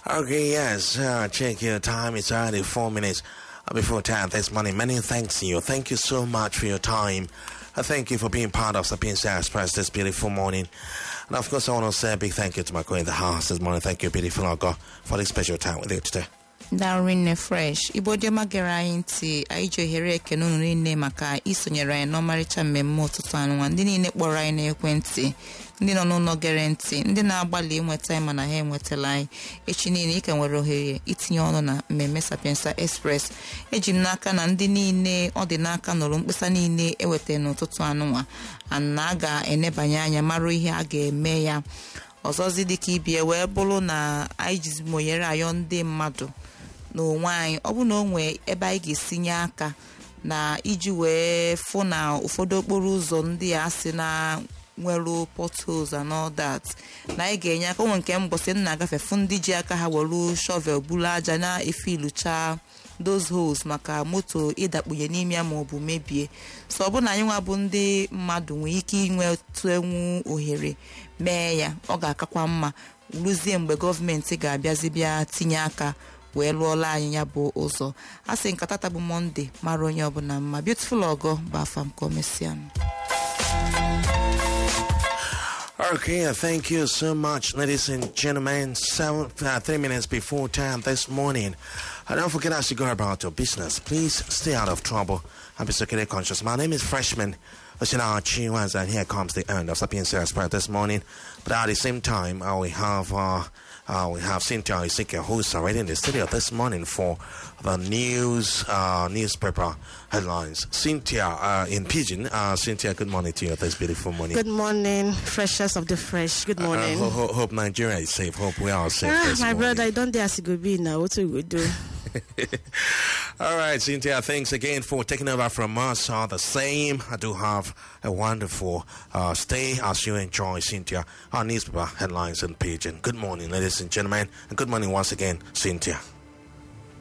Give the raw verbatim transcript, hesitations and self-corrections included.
Okay, yes, uh, check your time. It's already four minutes before ten this morning. Many thanks to you. Thank you so much for your time. Uh, thank you for being part of Sapienza Express this beautiful morning. And of course, I want to say a big thank you to my queen in the house this morning. Thank you, beautiful Ogo, for this special time with you today. Darwin Fresh Igbo dị ọma gere anyị ntị anyị ji ohere ekene unu niile maka isonyere anyị n'ọmarịcha mmemme ụtụtụ anụnwa ndị niile kpọrọ anyị n'ekwentị ndị nọ n'ụlọ gere ntị ndị na-agbalị inweta anyị mana ha enwetala anyị echi niile ike nwere ohere itinye ọnụ na mmemme Sapienza Express eji m n'aka na ndị niile ọ dị n'aka nụrụ mkpesa niile ewetara n'ụtụtụ anụnwa na a ga-enebanye anya mara ihe a ga-eme ya ọzọzi dịka ibie wee bụrụ na anyị jizi monyere ayọ ndị mmadụ n'onwe anyị ọ bụ na onwe ebe anyị ga-esinye aka na iji wee fụ na ụfọdụ okporo ụzọ ndị a sị na nwere potholes and all that na anyị ga-enye aka onwe nke mbọsị nna agafe fụ ndị ji aka ha were shovel bulu aja na-efilucha those holes maka moto ịdakpunye n'ime ya ma ọ bụ mebie so ọ bụ na anyị nwa bụ ndị mmadụ nwee ike inwetụ enwu ohere mee ya ọ ga-akakwa mma ruzie mgbe gọọmenti ga-abịazi bịa tinye aka wee lụọla anyị ya bụ ụzọ a sị nkata taa bụ Mọnde mara onye ọbụla mma Beautiful Ogo bụ afa m Komesian. Okay, thank you so much, ladies and gentlemen. Seven, uh, three minutes before ten this morning. And don't forget, as you go about your business, please stay out of trouble and be security conscious. My name is Freshman Oshina Chiwaz, and here comes the end of Sapienza Express this morning. But at the same time, uh, we have uh, uh, we have Cynthia Isike, who's already in the studio this morning for the news uh, newspaper headlines. Cynthia, uh, in Pidgin. Uh, Cynthia, good morning to you this beautiful morning. Good morning, freshest of the fresh. Good morning. Uh, ho- ho- hope Nigeria is safe. Hope we are safe. Ah, this my morning. brother, I don't dare as go be now. What we do? All right, Cynthia, thanks again for taking over from us. Uh, the same. I do have a wonderful uh, stay as you enjoy, Cynthia, our newspaper headlines and Pidgin. Good morning, ladies and gentlemen, and good morning once again, Cynthia.